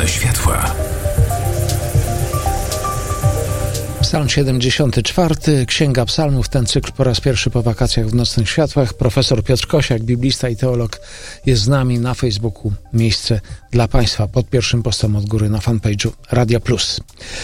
Nocne światła. Psalm 74, Księga Psalmów, ten cykl po raz pierwszy po wakacjach w Nocnych Światłach. Profesor Piotr Kosiak, biblista i teolog, jest z nami na Facebooku. Miejsce dla Państwa pod pierwszym postem od góry na fanpage'u Radia Plus.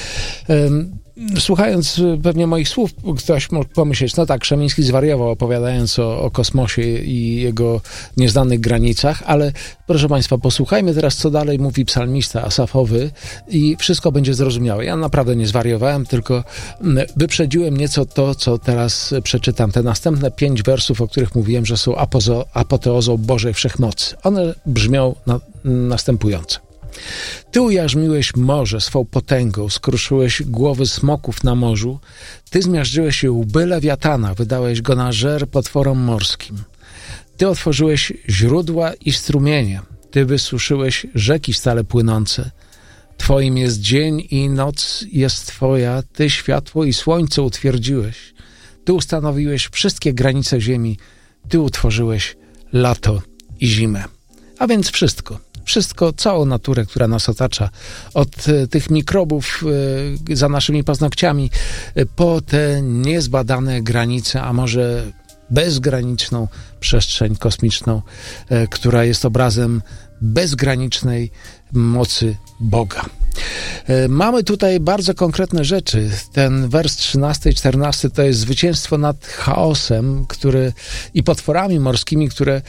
Słuchając pewnie moich słów, ktoś mógł pomyśleć, no tak, Krzemiński zwariował, opowiadając o kosmosie i jego nieznanych granicach, ale proszę Państwa, posłuchajmy teraz, co dalej mówi psalmista Asafowy i wszystko będzie zrozumiałe. Ja naprawdę nie zwariowałem, tylko wyprzedziłem nieco to, co teraz przeczytam. Te następne 5 wersów, o których mówiłem, że są apoteozą Bożej Wszechmocy. One brzmią następująco. Ty ujarzmiłeś morze swą potęgą, skruszyłeś głowy smoków na morzu, Ty zmiażdżyłeś łby lewiatana, wydałeś go na żer potworom morskim. Ty otworzyłeś źródła i strumienie, Ty wysuszyłeś rzeki stale płynące. Twoim jest dzień i noc jest Twoja, Ty światło i słońce utwierdziłeś. Ty ustanowiłeś wszystkie granice ziemi, Ty utworzyłeś lato i zimę. A więc wszystko, całą naturę, która nas otacza, od tych mikrobów za naszymi paznokciami, po te niezbadane granice, a może bezgraniczną przestrzeń kosmiczną, która jest obrazem bezgranicznej mocy Boga. Mamy tutaj bardzo konkretne rzeczy. Ten wers 13 i 14 to jest zwycięstwo nad chaosem, i potworami morskimi, które,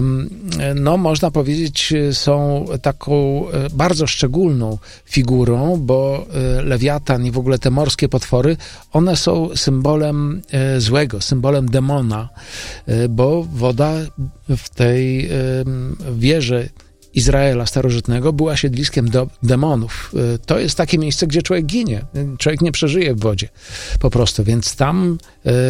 no można powiedzieć, są taką bardzo szczególną figurą, bo lewiatan i w ogóle te morskie potwory, one są symbolem złego, symbolem demona, bo woda w tej wierze Izraela starożytnego była siedliskiem demonów. To jest takie miejsce, gdzie człowiek ginie. Człowiek nie przeżyje w wodzie po prostu, więc tam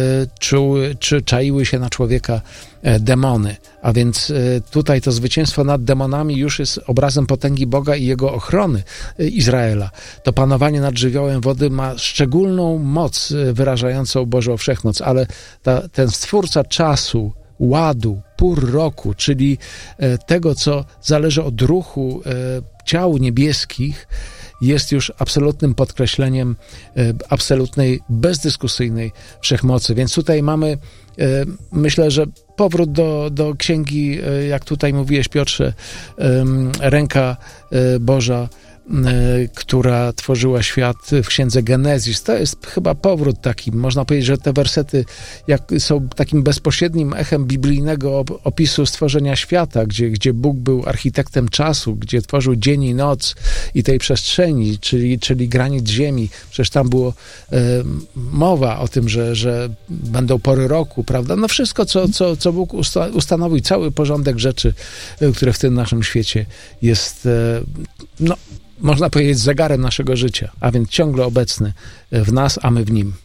czaiły się na człowieka demony. A więc tutaj to zwycięstwo nad demonami już jest obrazem potęgi Boga i jego ochrony Izraela. To panowanie nad żywiołem wody ma szczególną moc wyrażającą Bożą Wszechmoc, ale ten Stwórca czasu, ładu, pór roku, czyli tego, co zależy od ruchu ciał niebieskich, jest już absolutnym podkreśleniem absolutnej, bezdyskusyjnej wszechmocy. Więc tutaj mamy, myślę, że powrót do księgi, jak tutaj mówiłeś, Piotrze, ręka Boża, która tworzyła świat w księdze Genezis. To jest chyba powrót taki. Można powiedzieć, że te wersety są takim bezpośrednim echem biblijnego opisu stworzenia świata, gdzie Bóg był architektem czasu, gdzie tworzył dzień i noc i tej przestrzeni, czyli granic ziemi. Przecież tam było mowa o tym, że będą pory roku, prawda? No wszystko, co Bóg ustanowił, cały porządek rzeczy, które w tym naszym świecie jest, można powiedzieć, zegarem naszego życia, a więc ciągle obecny w nas, a my w Nim.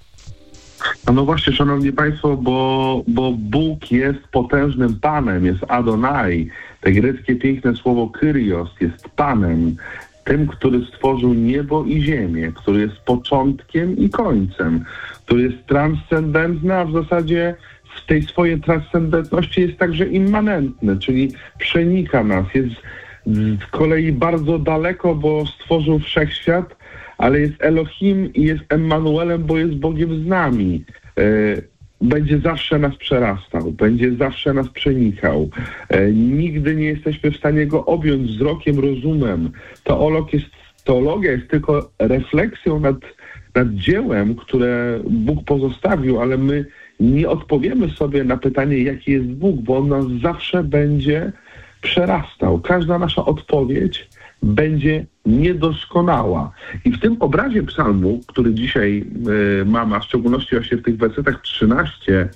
No właśnie, szanowni państwo, bo Bóg jest potężnym Panem, jest Adonai. Te greckie piękne słowo Kyrios jest Panem, tym, który stworzył niebo i ziemię, który jest początkiem i końcem, który jest transcendentny, a w zasadzie w tej swojej transcendentności jest także immanentny, czyli przenika nas, jest z kolei bardzo daleko, bo stworzył wszechświat, ale jest Elohim i jest Emmanuelem, bo jest Bogiem z nami. Będzie zawsze nas przerastał, będzie zawsze nas przenikał. Nigdy nie jesteśmy w stanie go objąć wzrokiem, rozumem. Teologia jest tylko refleksją nad dziełem, które Bóg pozostawił, ale my nie odpowiemy sobie na pytanie, jaki jest Bóg, bo On nas zawsze będzie przerastał. Każda nasza odpowiedź będzie niedoskonała. I w tym obrazie psalmu, który dzisiaj mamy, a w szczególności właśnie w tych wersetach 13,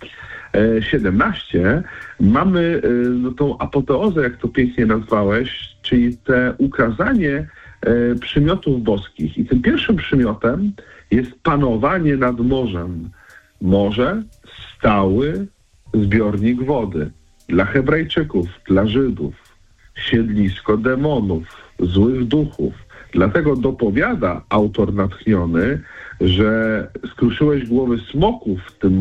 17, mamy tą apoteozę, jak to pięknie nazwałeś, czyli te ukazanie przymiotów boskich. I tym pierwszym przymiotem jest panowanie nad morzem. Morze, stały zbiornik wody. Dla Hebrajczyków, dla Żydów, siedlisko demonów, złych duchów. Dlatego dopowiada autor natchniony, że skruszyłeś głowy smoków w tym